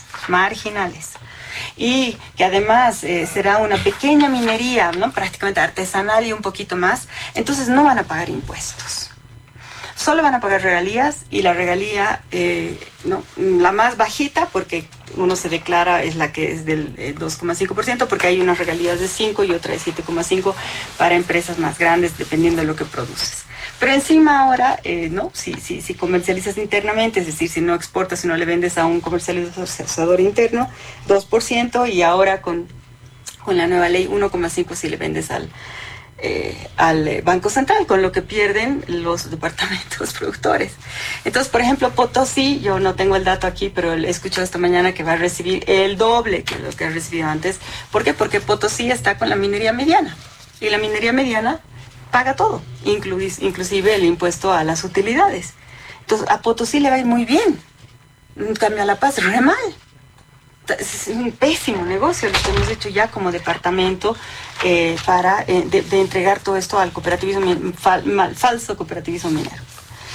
C: y que además será una pequeña minería, ¿no?, prácticamente artesanal y un poquito más, entonces no van a pagar impuestos. Solo van a pagar regalías, y la regalía, la más bajita, porque uno se declara, es la que es del 2,5%, porque hay unas regalías de 5 y otra de 7,5 para empresas más grandes, dependiendo de lo que produces. Pero encima ahora, si comercializas internamente, es decir, si no exportas, si no le vendes a un comercializador interno, 2%, y ahora con la nueva ley 1,5 si le vendes al Banco Central, con lo que pierden los departamentos productores. Entonces, por ejemplo, Potosí, yo no tengo el dato aquí, pero he escuchado esta mañana que va a recibir el doble que lo que ha recibido antes. ¿Por qué? Porque Potosí está con la minería mediana, y la minería mediana paga todo, inclusive el impuesto a las utilidades. Entonces, a Potosí le va a ir muy bien. En cambio, a La Paz, re mal. Es un pésimo negocio lo que hemos hecho ya como departamento para de entregar todo esto al cooperativismo, falso cooperativismo minero.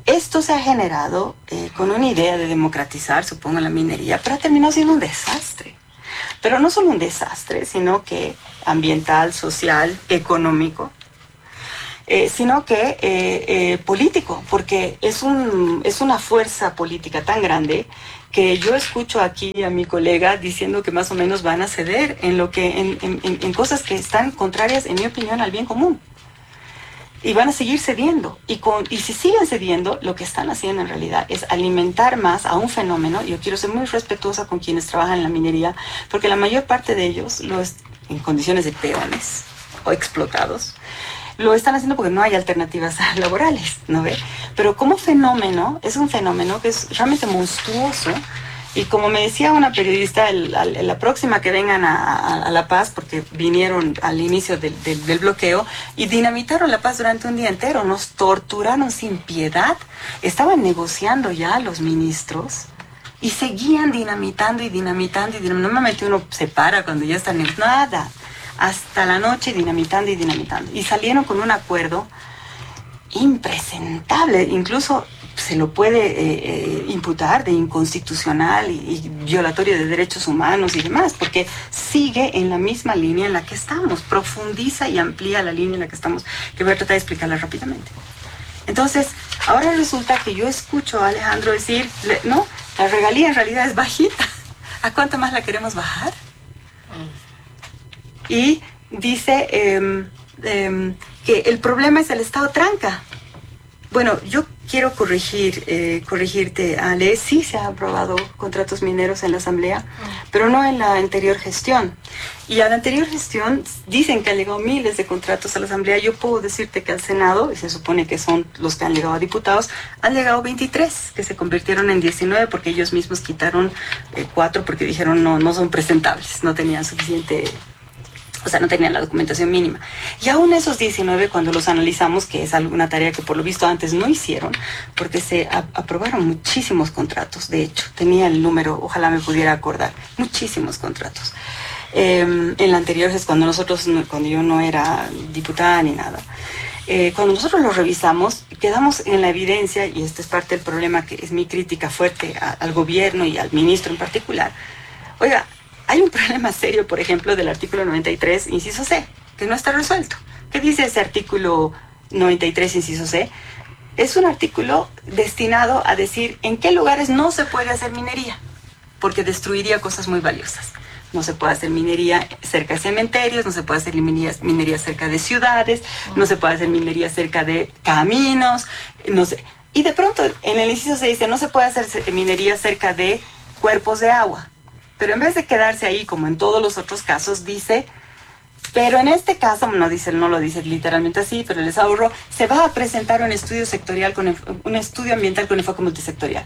C: esto se ha generado con una idea de democratizar, supongo, la minería, pero ha terminado siendo un desastre. Pero no solo un desastre, sino que ambiental, social, económico, sino que político, porque es una fuerza política tan grande que yo escucho aquí a mi colega diciendo que más o menos van a ceder en cosas que están contrarias, en mi opinión, al bien común. Y van a seguir cediendo. Y si siguen cediendo, lo que están haciendo en realidad es alimentar más a un fenómeno. Yo quiero ser muy respetuosa con quienes trabajan en la minería, porque la mayor parte de ellos, en condiciones de peones o explotados, lo están haciendo porque no hay alternativas laborales, ¿no ve? Pero como fenómeno, es un fenómeno que es realmente monstruoso. Y como me decía una periodista, la próxima que vengan a La Paz, porque vinieron al inicio del bloqueo y dinamitaron La Paz durante un día entero, nos torturaron sin piedad, estaban negociando ya los ministros y seguían dinamitando y dinamitando y dinamitando. Normalmente uno se para cuando ya están en nada, hasta la noche dinamitando y dinamitando. Y salieron con un acuerdo impresentable, incluso se lo puede imputar de inconstitucional y violatorio de derechos humanos y demás, porque sigue en la misma línea en la que estamos, profundiza y amplía la línea en la que estamos, que voy a tratar de explicarla rápidamente. Entonces, ahora resulta que yo escucho a Alejandro decir, no, la regalía en realidad es bajita, ¿a cuánto más la queremos bajar? Y dice que el problema es el Estado tranca. Bueno, yo quiero corregirte, Ale. Sí se han aprobado contratos mineros en la Asamblea, pero no en la anterior gestión. Y a la anterior gestión dicen que han llegado miles de contratos a la Asamblea. Yo puedo decirte que al Senado, y se supone que son los que han llegado a diputados, han llegado 23, que se convirtieron en 19 porque ellos mismos quitaron 4 porque dijeron no son presentables, no tenían suficiente... O sea, no tenían la documentación mínima. Y aún esos 19, cuando los analizamos, que es alguna tarea que por lo visto antes no hicieron, porque se aprobaron muchísimos contratos, de hecho, tenía el número, ojalá me pudiera acordar, muchísimos contratos. En la anterior es cuando yo no era diputada ni nada. Cuando nosotros los revisamos, quedamos en la evidencia, y este es parte del problema, que es mi crítica fuerte al gobierno y al ministro en particular. Oiga, hay un problema serio, por ejemplo, del artículo 93, inciso C, que no está resuelto. ¿Qué dice ese artículo 93, inciso C? Es un artículo destinado a decir en qué lugares no se puede hacer minería, porque destruiría cosas muy valiosas. No se puede hacer minería cerca de cementerios, no se puede hacer minería cerca de ciudades, no se puede hacer minería cerca de caminos, no sé. Y de pronto en el inciso se dice no se puede hacer minería cerca de cuerpos de agua. Pero en vez de quedarse ahí, como en todos los otros casos, dice, pero en este caso, no lo dice literalmente así, pero les ahorro, se va a presentar un estudio sectorial, un estudio ambiental con enfoque multisectorial.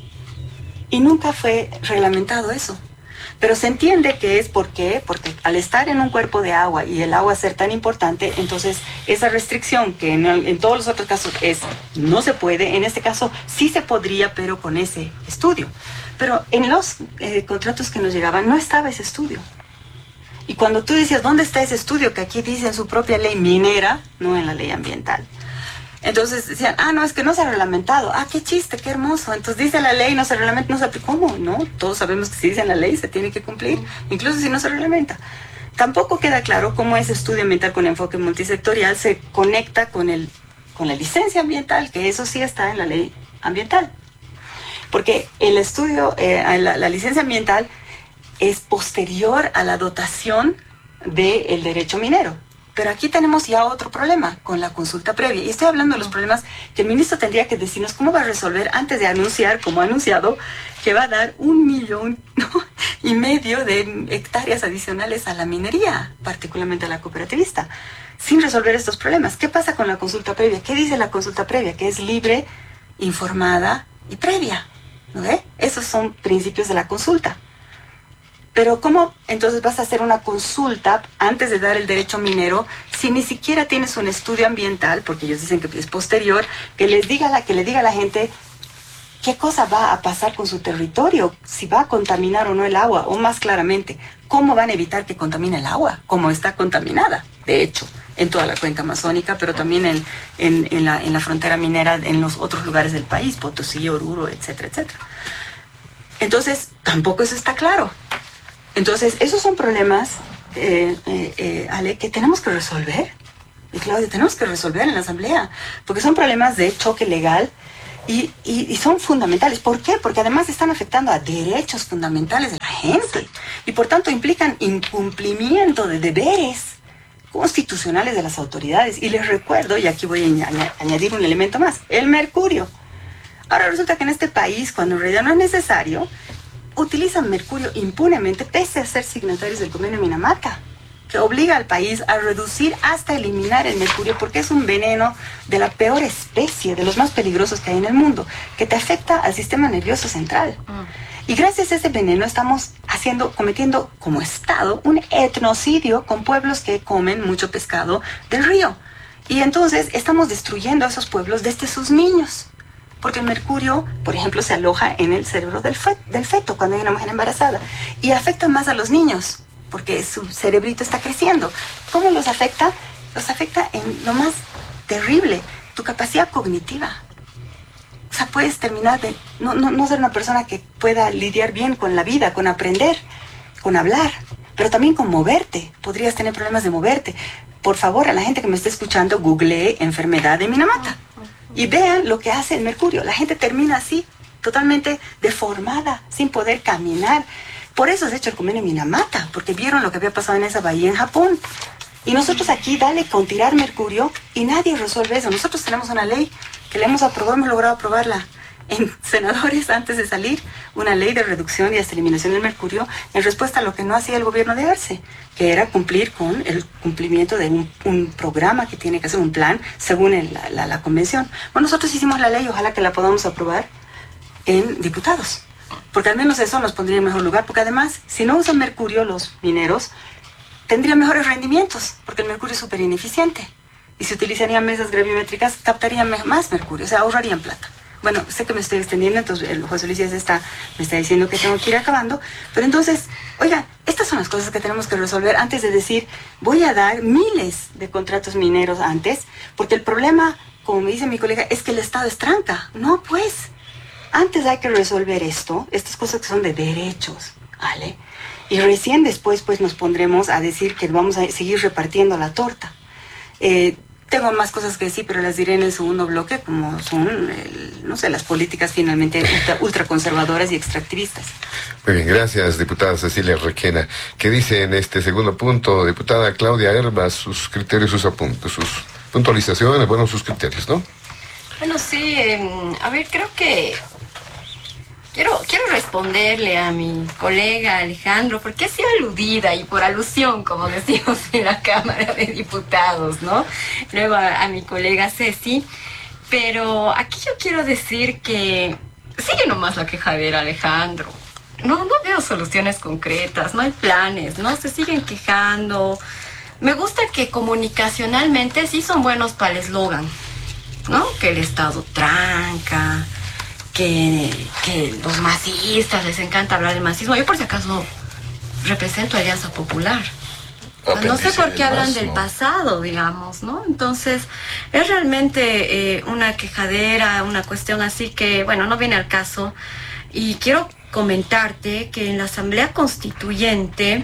C: Y nunca fue reglamentado eso. Pero se entiende que es porque al estar en un cuerpo de agua y el agua ser tan importante, entonces esa restricción que en todos los otros casos no se puede, en este caso sí se podría, pero con ese estudio. Pero en los contratos que nos llegaban no estaba ese estudio. Y cuando tú decías, ¿dónde está ese estudio? Que aquí dice en su propia ley minera, no en la ley ambiental. Entonces decían, no, es que no se ha reglamentado. Qué chiste, qué hermoso. Entonces dice la ley, no se reglamenta, no se aplica. ¿Cómo? No, todos sabemos que si dice en la ley se tiene que cumplir, incluso si no se reglamenta. Tampoco queda claro cómo ese estudio ambiental con enfoque multisectorial se conecta con la licencia ambiental, que eso sí está en la ley ambiental. Porque el estudio, la licencia ambiental es posterior a la dotación del derecho minero. Pero aquí tenemos ya otro problema con la consulta previa. Y estoy hablando de los problemas que el ministro tendría que decirnos cómo va a resolver antes de anunciar, como ha anunciado, que va a dar 1,5 millones de hectáreas adicionales a la minería, particularmente a la cooperativista, sin resolver estos problemas. ¿Qué pasa con la consulta previa? ¿Qué dice la consulta previa? Que es libre, informada y previa. ¿No ve? Esos son principios de la consulta. Pero ¿cómo entonces vas a hacer una consulta antes de dar el derecho minero si ni siquiera tienes un estudio ambiental, porque ellos dicen que es posterior, que le diga a la gente qué cosa va a pasar con su territorio, si va a contaminar o no el agua, o más claramente, cómo van a evitar que contamine el agua, como está contaminada? de hecho, en toda la cuenca amazónica, pero también en la frontera minera, en los otros lugares del país, Potosí, Oruro, etcétera, etcétera. Entonces, tampoco eso está claro. Entonces, esos son problemas, Ale, que tenemos que resolver. Y Claudia, tenemos que resolver en la Asamblea, porque son problemas de choque legal y son fundamentales. ¿Por qué? Porque además están afectando a derechos fundamentales de la gente y por tanto implican incumplimiento de deberes constitucionales de las autoridades. Y les recuerdo, y aquí voy a añadir un elemento más, el mercurio. Ahora resulta que en este país, cuando en realidad no es necesario, utilizan mercurio impunemente pese a ser signatarios del convenio de Minamata, que obliga al país a reducir hasta eliminar el mercurio porque es un veneno de la peor especie, de los más peligrosos que hay en el mundo, que te afecta al sistema nervioso central. Y gracias a ese veneno estamos cometiendo como Estado un etnocidio con pueblos que comen mucho pescado del río. Y entonces estamos destruyendo a esos pueblos desde sus niños. Porque el mercurio, por ejemplo, se aloja en el cerebro del feto cuando hay una mujer embarazada y afecta más a los niños porque su cerebrito está creciendo. ¿Cómo los afecta? Los afecta en lo más terrible, tu capacidad cognitiva. O sea, puedes terminar de no ser una persona que pueda lidiar bien con la vida, con aprender, con hablar, pero también con moverte. Podrías tener problemas de moverte. Por favor, a la gente que me esté escuchando, googlee enfermedad de Minamata. Y vean lo que hace el mercurio. La gente termina así, totalmente deformada, sin poder caminar. Por eso se ha hecho el convenio Minamata, porque vieron lo que había pasado en esa bahía en Japón. Y nosotros aquí, dale con tirar mercurio, y nadie resuelve eso. Nosotros tenemos una ley que le hemos aprobado, hemos logrado aprobarla en senadores antes de salir, una ley de reducción y hasta eliminación del mercurio en respuesta a lo que no hacía el gobierno de Arce, que era cumplir con el cumplimiento de un programa que tiene que hacer un plan según la convención. Bueno, nosotros hicimos la ley, ojalá que la podamos aprobar en diputados, porque al menos eso nos pondría en mejor lugar, porque además, si no usan mercurio los mineros, tendrían mejores rendimientos, porque el mercurio es súper ineficiente, y si utilizarían mesas gravimétricas, captarían más mercurio, o sea, ahorrarían plata. Bueno, sé que me estoy extendiendo, entonces el José Luis ya me está diciendo que tengo que ir acabando, pero entonces, oiga, estas son las cosas que tenemos que resolver antes de decir, voy a dar miles de contratos mineros antes, porque el problema, como me dice mi colega, es que el Estado es tranca. No, pues, antes hay que resolver estas cosas que son de derechos, ¿vale? Y recién después, pues, nos pondremos a decir que vamos a seguir repartiendo la torta. Tengo más cosas que decir, pero las diré en el segundo bloque, como son, las políticas finalmente ultraconservadoras y extractivistas.
B: Muy bien, gracias, diputada Cecilia Requena. ¿Qué dice en este segundo punto, diputada Claudia Herbas, sus criterios, sus apuntes, sus puntualizaciones, bueno, sus criterios, ¿no?
D: Bueno, sí, a ver, creo que quiero responderle a mi colega Alejandro, porque he sido aludida y por alusión, como decimos en la Cámara de Diputados, ¿no? Luego a mi colega Ceci, pero aquí yo quiero decir que sigue nomás la quejadera, Alejandro. No veo soluciones concretas, no hay planes, ¿no? Se siguen quejando. Me gusta que comunicacionalmente sí son buenos para el eslogan, ¿no? Que el Estado tranca, que los masistas les encanta hablar del masismo. Yo por si acaso represento a Alianza Popular. No sé por qué hablan del pasado, digamos, ¿no? Entonces, es realmente una quejadera, una cuestión así que, bueno, no viene al caso. Y quiero comentarte que en la Asamblea Constituyente,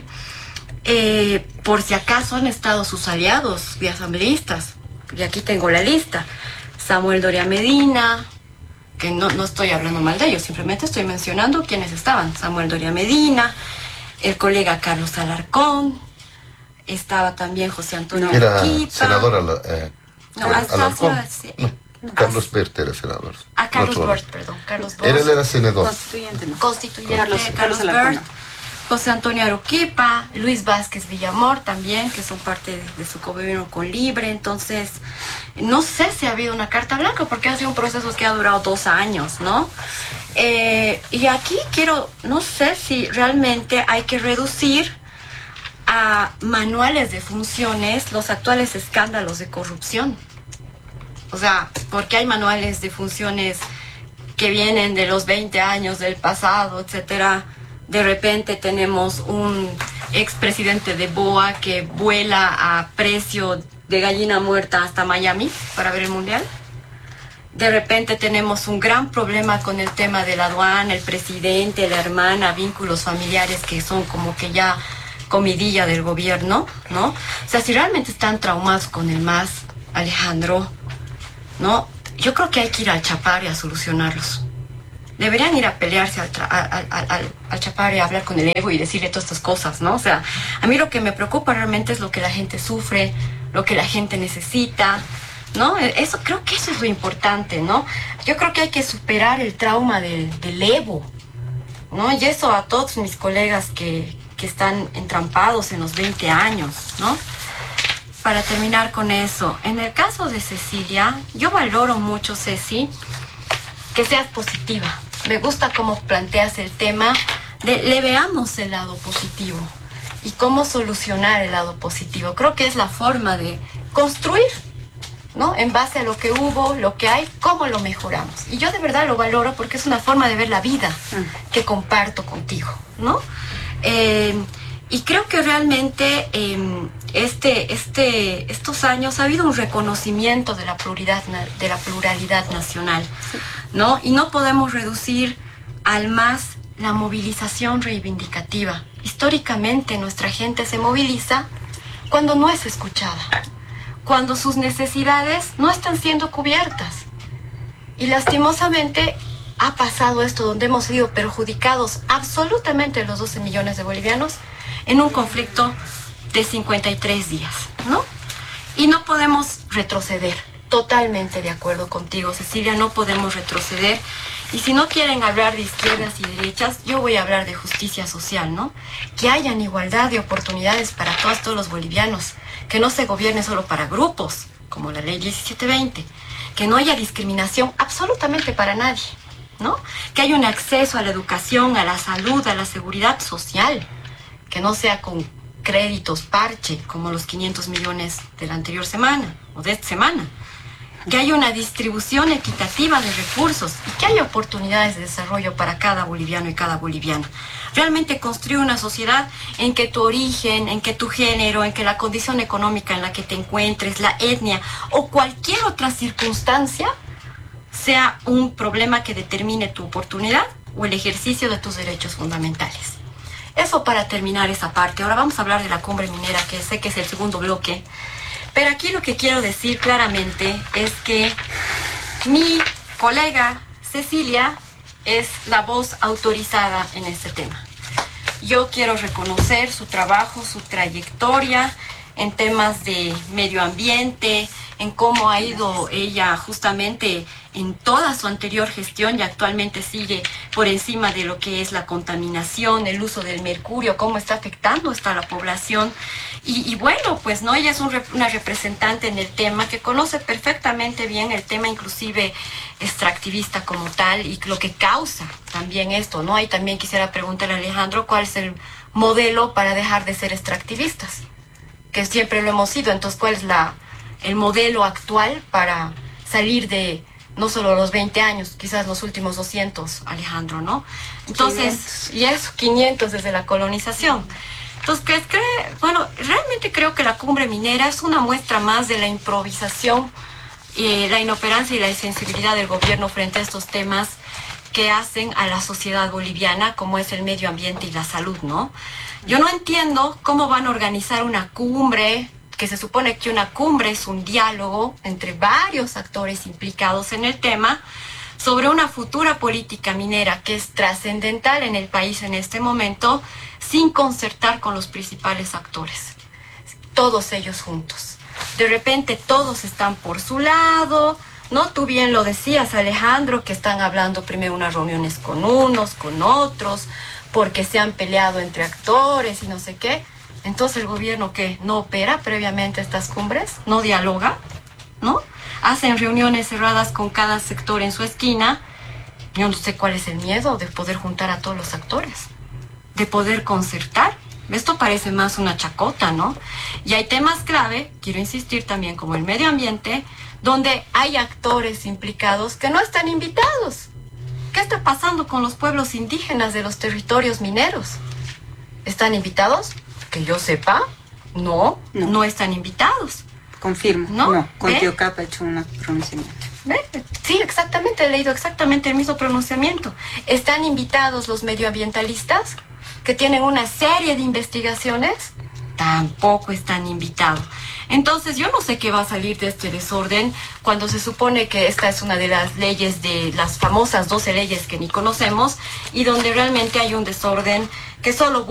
D: por si acaso han estado sus aliados de asambleístas, y aquí tengo la lista: Samuel Doria Medina, que no estoy hablando mal de ellos, simplemente estoy mencionando quiénes estaban. Samuel Doria Medina, el colega Carlos Alarcón, estaba también José Antonio
B: Era
D: Arequipa.
B: senador
D: Alarcón.
B: Carlos Bert era senador.
D: Carlos Bert, perdón. Carlos Bert.
B: Él era senador.
C: Constituyente, ¿no?
D: Constituyente, Carlos
C: Alarcón.
D: Bert, José Antonio Arequipa, Luis Vázquez Villamor también, que son parte de su gobierno con Libre. Entonces, no sé si ha habido una carta blanca, porque ha sido un proceso que ha durado 2 años, ¿no? Y aquí no sé si realmente hay que reducir a manuales de funciones los actuales escándalos de corrupción. O sea, porque hay manuales de funciones que vienen de los 20 años del pasado, etcétera. De repente tenemos un expresidente de BOA que vuela a precio de gallina muerta hasta Miami para ver el mundial. De repente tenemos un gran problema con el tema de la aduana, el presidente, la hermana, vínculos familiares que son como que ya comidilla del gobierno, ¿no? O sea, si realmente están traumados con el MAS, Alejandro, ¿no? Yo creo que hay que ir al Chapare a solucionarlos. Deberían ir a pelearse al Chapare, a hablar con el Evo y decirle todas estas cosas, ¿no? O sea, a mí lo que me preocupa realmente es lo que la gente sufre, lo que la gente necesita, ¿no? Eso, creo que eso es lo importante, ¿no? Yo creo que hay que superar el trauma del Evo, ¿no? Y eso a todos mis colegas que están entrampados en los 20 años, ¿no? Para terminar con eso, en el caso de Cecilia, yo valoro mucho, Ceci, que seas positiva. Me gusta cómo planteas el tema de le veamos el lado positivo y cómo solucionar el lado positivo. Creo que es la forma de construir, ¿no? En base a lo que hubo, lo que hay, cómo lo mejoramos. Y yo de verdad lo valoro porque es una forma de ver la vida que comparto contigo, ¿no? Y creo que realmente estos años ha habido un reconocimiento de la pluralidad nacional, ¿no? Y no podemos reducir al MAS la movilización reivindicativa. Históricamente nuestra gente se moviliza cuando no es escuchada, cuando sus necesidades no están siendo cubiertas. Y lastimosamente ha pasado esto donde hemos sido perjudicados absolutamente los 12 millones de bolivianos en un conflicto de 53 días, ¿no? Y no podemos retroceder. Totalmente de acuerdo contigo, Cecilia, no podemos retroceder. Y si no quieren hablar de izquierdas y derechas, yo voy a hablar de justicia social, ¿no? Que hayan igualdad de oportunidades para todos los bolivianos, que no se gobierne solo para grupos, como la ley 1720, que no haya discriminación absolutamente para nadie, ¿no? Que haya un acceso a la educación, a la salud, a la seguridad social, que no sea con créditos parche, como los 500 millones de la anterior semana, o de esta semana. Que haya una distribución equitativa de recursos y que haya oportunidades de desarrollo para cada boliviano y cada boliviana. Realmente construir una sociedad en que tu origen, en que tu género, en que la condición económica en la que te encuentres, la etnia o cualquier otra circunstancia sea un problema que determine tu oportunidad o el ejercicio de tus derechos fundamentales. Eso para terminar esa parte. Ahora vamos a hablar de la cumbre minera, que sé que es el segundo bloque. Pero aquí lo que quiero decir claramente es que mi colega Cecilia es la voz autorizada en este tema. Yo quiero reconocer su trabajo, su trayectoria en temas de medio ambiente, en cómo ha ido ella justamente en toda su anterior gestión y actualmente sigue por encima de lo que es la contaminación, el uso del mercurio, cómo está afectando a la población. Y bueno, pues no, ella es una representante en el tema que conoce perfectamente bien el tema, inclusive extractivista como tal, y lo que causa también esto, ¿no? Ahí también quisiera preguntarle a Alejandro cuál es el modelo para dejar de ser extractivistas, que siempre lo hemos sido. Entonces, ¿cuál es el modelo actual para salir de no solo los 20 años, quizás los últimos 200, Alejandro, ¿no? Entonces, 500. Y eso, 500 desde la colonización. Entonces, bueno, realmente creo que la cumbre minera es una muestra más de la improvisación, la inoperancia y la insensibilidad del gobierno frente a estos temas que hacen a la sociedad boliviana, como es el medio ambiente y la salud, ¿no? Yo no entiendo cómo van a organizar una cumbre, que se supone que una cumbre es un diálogo entre varios actores implicados en el tema, sobre una futura política minera que es trascendental en el país en este momento, sin concertar con los principales actores, todos ellos juntos. De repente todos están por su lado, ¿no? Tú bien lo decías, Alejandro, que están hablando primero unas reuniones con unos, con otros, porque se han peleado entre actores y no sé qué. Entonces el gobierno, ¿qué? ¿No opera previamente estas cumbres? ¿No dialoga? ¿No? Hacen reuniones cerradas con cada sector en su esquina. Yo no sé cuál es el miedo de poder juntar a todos los actores, de poder concertar. Esto parece más una chacota, ¿no? Y hay temas clave, quiero insistir también, como el medio ambiente, donde hay actores implicados que no están invitados. ¿Qué está pasando con los pueblos indígenas de los territorios mineros? ¿Están invitados? que yo sepa, no están invitados.
C: Confirmo.
D: No,
C: con
D: ¿ve?
C: Tío Capa ha hecho un pronunciamiento.
D: ¿Ve? Sí, exactamente, he leído exactamente el mismo pronunciamiento. Están invitados los medioambientalistas, que tienen una serie de investigaciones, tampoco están invitados. Entonces, yo no sé qué va a salir de este desorden cuando se supone que esta es una de las leyes, de las famosas 12 leyes que ni conocemos, y donde realmente hay un desorden que solo